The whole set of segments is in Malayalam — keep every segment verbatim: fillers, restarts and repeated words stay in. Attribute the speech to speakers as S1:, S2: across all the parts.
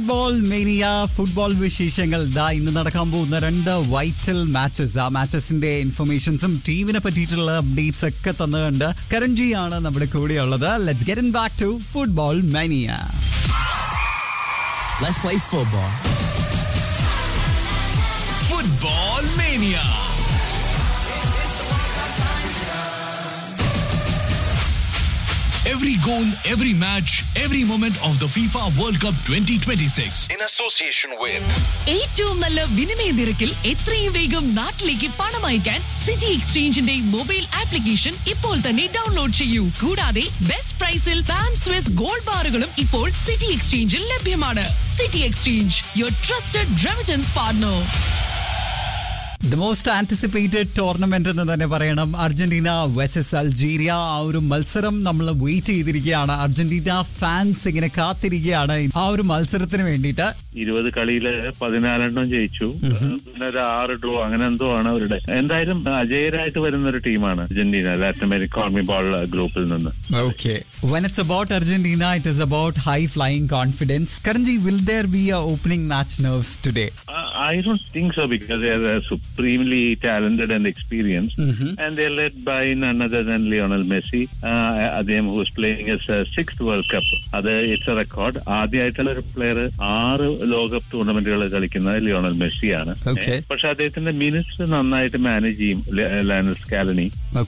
S1: ഫുട്ബോൾ മേനിയ ഫുട്ബോൾ വിശേഷങ്ങൾ ദാ ഇന്ന് നടക്കാൻ പോകുന്ന രണ്ട് വൈറ്റൽ മാച്ചസ് ആ മാച്ചസിന്റെ ഇൻഫർമേഷൻസും ടീമിനെ പറ്റിയിട്ടുള്ള അപ്ഡേറ്റ്സ് ഒക്കെ തന്നുകൊണ്ട് കരൺജിയാണ് നമ്മുടെ കൂടെയുള്ളത്. Let's get in back to football mania.
S2: Let's play football.
S3: Football Mania. Every goal, every match, every moment of the FIFA World Cup twenty twenty-six.
S2: In association with
S4: ഏറ്റവും നല്ല വിനിമയ നിരക്കിൽ എത്രയും വേഗം നാട്ടിലേക്ക് പണം അയക്കാൻ സിറ്റി എക്സ്ചേഞ്ചിന്റെ മൊബൈൽ ആപ്ലിക്കേഷൻ ഇപ്പോൾ തന്നെ ഡൗൺലോഡ് ചെയ്യൂ. കൂടാതെ ബെസ്റ്റ് പ്രൈസിൽ പാം സ്വിസ് ഗോൾഡ് ബാറുകളും ഇപ്പോൾ സിറ്റി എക്സ്ചേഞ്ചിൽ ലഭ്യമാണ്. City exchange, your trusted remittance partner.
S1: The most anticipated tournament എന്ന് തന്നെ പറയണം. Argentina versus Algeria. ആ ഒരു മത്സരം നമ്മൾ വെയിറ്റ് ചെയ്തിരിക്കുകയാണ്. അർജന്റീന ഫാൻസ് ഇങ്ങനെ കാത്തിരിക്കുകയാണ് ആ ഒരു മത്സരത്തിന് വേണ്ടിയിട്ട്.
S5: ഇരുപത് കളിയില് പതിനാലെണ്ണം ജയിച്ചു, പിന്നെ ഒരു ആറ് ഡ്രോ അങ്ങനെ എന്തോ ആണ് അവരുടെ. എന്തായാലും അജയരായിട്ട് വരുന്ന ഒരു ടീമാണ് അർജന്റീന, ലാറ്റിൻ അമേരിക്കൻ ബോൾ ഗ്രൂപ്പിൽ നിന്ന്.
S1: Okay, when it's about Argentina, it is about high flying confidence. Karanji, will there be a opening match nerves today?
S5: Uh, I don't think so, because they are supremely talented and experienced, mm-hmm. and they're led by none other than Lionel Messi, uh, Adam, who is playing his uh, sixth World Cup. That it's a record. ആദ്യമായിട്ടുള്ള ഒരു പ്ലെയർ ആറ് ലോകകപ്പ് ടൂർണമെന്റുകൾ കളിക്കുന്ന ലിയോണൽ മെസ്സി ആണ്. പക്ഷെ അദ്ദേഹത്തിന്റെ മിനിറ്റ്സ് നന്നായിട്ട് മാനേജ് ചെയ്യും ലയണൽ സ്കാലനി,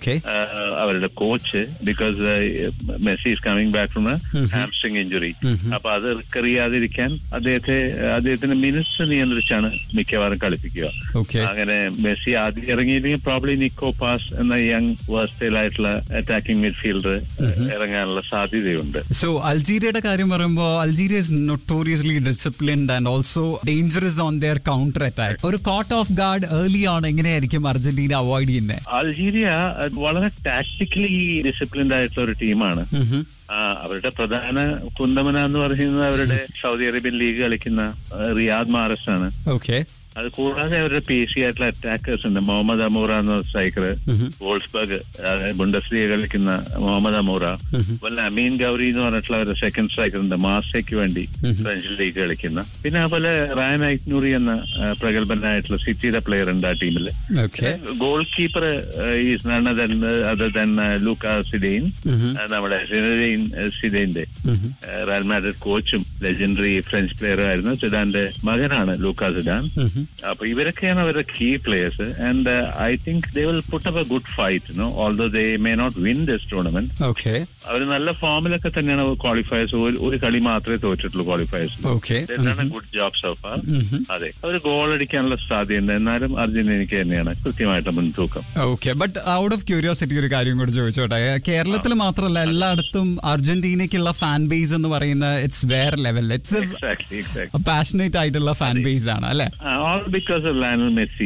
S5: അവരുടെ coach. Because Messi is coming back from A hamstring injury. അപ്പൊ അത് റിക്കർ ചെയ്യാതിരിക്കാൻ അദ്ദേഹത്തെ അദ്ദേഹത്തിന്റെ മിനിറ്റ്സ് നിയന്ത്രിച്ചാണ് മിക്കവാറും കളിപ്പിക്കുക. അങ്ങനെ മെസ്സി ആദ്യം ഇറങ്ങിയില്ലെങ്കിൽ പ്രോബ്ലി നിക്കോ പാസ് എന്ന യങ് വേഴ്സ്റ്റൈലായിട്ടുള്ള അറ്റാക്കിംഗ് മിഡ്ഫീൽഡർ ഇറങ്ങാനുള്ള സാധ്യതയുണ്ട്.
S1: സോ അൾജീരിയയുടെ കാര്യം പറയുമ്പോൾ Algeria is നൊട്ടോറിയസ്ലി disciplined and also dangerous on their counter attack. ഒരു കോട്ട് ഓഫ് ഗാർഡ് ഏർലി ആണ്, എങ്ങനെയായിരിക്കും അർജന്റീന അവോയ്ഡ് ചെയ്യുന്നത്?
S5: അൾജീരിയ വളരെ ടാക്ടിക്കലി ഡിസിപ്ലിൻഡ് ആയിട്ടുള്ള ഒരു ടീമാണ്. അവരുടെ പ്രധാന കുന്തമന എന്ന് പറയുന്നത് അവരുടെ സൗദി അറേബ്യൻ ലീഗ് കളിക്കുന്ന റിയാദ് മാറസ് ആണ്.
S1: ഓക്കെ,
S5: അത് കൂടാതെ അവരുടെ പേശി ആയിട്ടുള്ള അറ്റാക്കേഴ്സ് ഉണ്ട്. മുഹമ്മദ് അമൂറ എന്ന സ്ട്രൈക്കർ, വോൾസ്ബർഗ് ബുണ്ടസ് ലീഗ് കളിക്കുന്ന മുഹമ്മദ് അമൂറ, വല്ല അമീൻ ഗൗരി എന്ന് പറഞ്ഞിട്ടുള്ള അവരുടെ സെക്കൻഡ് സ്ട്രൈക്കർ ഉണ്ട്, മാസയ്ക്ക് വേണ്ടി ഫ്രഞ്ച് ലീഗ് കളിക്കുന്ന. പിന്നെ അതുപോലെ റായൻ ഐറ്റ്നൂറി എന്ന പ്രഗത്ഭനായിട്ടുള്ള സിറ്റിയുടെ പ്ലെയർ ഉണ്ട് ആ ടീമില്. Goal keeper is none other than Luka സിഡെയിൻ, നമ്മുടെ സിഡെയിൻ സിഡെയിന്റെ റയൽ മാഡ്രിഡ് കോച്ചും ലെജൻഡറി ഫ്രഞ്ച് പ്ലെയറും ആയിരുന്നു. സിഡാന്റെ മകനാണ് ലൂക്കാ സിഡാൻ. അപ്പൊ ഇവരൊക്കെയാണ് അവരുടെ key players. And I think they will put up A good fight, no although they may not win this tournament. അവർ നല്ല ഫോമിലൊക്കെ തന്നെയാണ് ക്വാളിഫയേഴ്സ്. ഒരു കളി മാത്രമേ തോറ്റിട്ടുള്ളൂ qualifiers. Good job so far. അതെ, അവർ ഗോൾ അടിക്കാനുള്ള സാധ്യതയുണ്ട്. എന്നാലും അർജന്റീനയ്ക്ക് തന്നെയാണ് കൃത്യമായിട്ട് മുൻതൂക്കം.
S1: Okay, but out of curiosity ഒരു കാര്യം കൂടി ചോദിച്ചോട്ടെ. കേരളത്തിൽ മാത്രമല്ല, എല്ലായിടത്തും അർജന്റീനയ്ക്കുള്ള ഫാൻ ബേസ് എന്ന് പറയുന്നത് ഇറ്റ്സ് വേറെ ലെവൽ. ഇറ്റ്സ് പാഷനേറ്റ് ആയിട്ടുള്ള ഫാൻ ബേസ് ആണ് അല്ലെ?
S5: All because of Lionel Messi.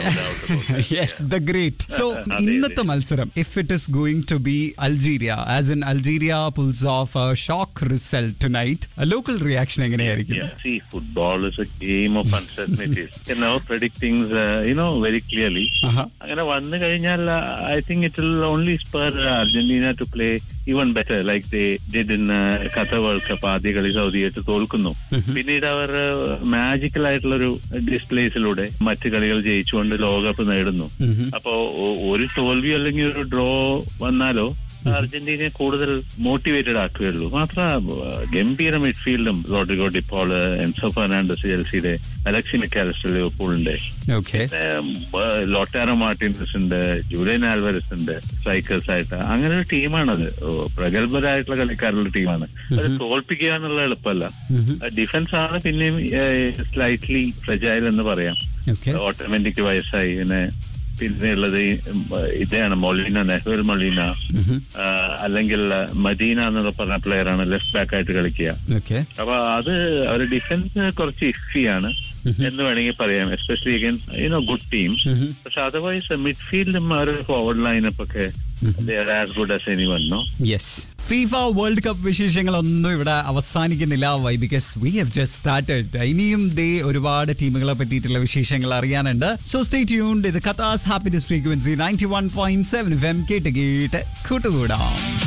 S1: Yes, the great. So, ഇന്നത്തെ മത്സരം, if it is going to be Algeria, as in Algeria pulls off a shock result tonight, a local reaction എങ്ങനെയായിരിക്കും?
S5: Yeah, see, football is a game of uncertainties. You know, predict things, uh, you know, very clearly. അങ്ങനെ വന്നു കഴിഞ്ഞാൽ I think it will only spur Argentina to play even better, like they did in uh, Qatar World Cup. ആദ്യ കളി സൗദിയായിട്ട് തോൽക്കുന്നു, പിന്നീട് അവർ മാജിക്കൽ ആയിട്ടുള്ളൊരു ഡിസ്പ്ലേസിലൂടെ മറ്റു കളികൾ ജയിച്ചുകൊണ്ട് ലോകകപ്പ് നേടുന്നു. അപ്പോ ഒരു തോൽവി അല്ലെങ്കിൽ ഒരു ഡ്രോ വന്നാലോ അർജന്റീനയെ കൂടുതൽ മോട്ടിവേറ്റഡ് ആക്കുകയുള്ളൂ. മാത്രമല്ല, ഗംഭീര മിഡ്ഫീൽഡും റോഡ്രിഗോ ഡിപ്പോള്, എൻസോ ഫെർണാണ്ടസ് ചെൽസിയുടെ, അലക്സി മെക്കാലിസ്റ്റർ ലിവർപൂളിന്റെ, ലോട്ടാരോ മാർട്ടിനസ് ഉണ്ട്, ജൂലിയൻ ആൽവരസ് ഉണ്ട് സ്ട്രൈക്കേഴ്സ് ആയിട്ട്. അങ്ങനെ ഒരു ടീമാണത്. പ്രഗത്ഭരായിട്ടുള്ള കളിക്കാരുള്ള ടീമാണ്. അത് തോൽപ്പിക്കുക എന്നുള്ള എളുപ്പമല്ല. ഡിഫൻസ് ആണ് പിന്നെയും സ്ലൈറ്റ്ലി ഫ്രജൈൽ എന്ന് പറയാം. ഓട്ടോമാറ്റിക് വയസ്സായി. പിന്നെ പിന്നെ ഉള്ളത് ഇതാണ് മൊളീന, നെഹ്വൽ മൊളീന, അല്ലെങ്കിൽ മദീന എന്നുള്ള പറഞ്ഞ പ്ലെയർ ആണ് ലെഫ്റ്റ് ബാക്ക് ആയിട്ട് കളിക്കുക. അപ്പൊ അത് അവരുടെ ഡിഫൻസ് കുറച്ച് ഇഫിയാണ് എന്ന് വേണമെങ്കിൽ പറയാം, especially against you know good teams. പക്ഷെ അതർവൈസ് മിഡ്ഫീൽഡും അവരുടെ ഫോർവേഡ് ലൈനപ്പ് ഒക്കെ as good as anyone, no?
S1: Yes. FIFA World Cup വിശേഷങ്ങളൊന്നും ഇവിടെ അവസാനിക്കുന്നില്ല. Why because we have just started. ഇനിയും ദേ ഒരുപാട് ടീമുകളെ പറ്റിയിട്ടുള്ള വിശേഷങ്ങൾ അറിയാനുണ്ട്. So stay tuned. ഇത് ഖത്താസ് happiness frequency ninety one point seven F M. കേട്ട് കേട്ട് കൂട്ടുകൂടാം.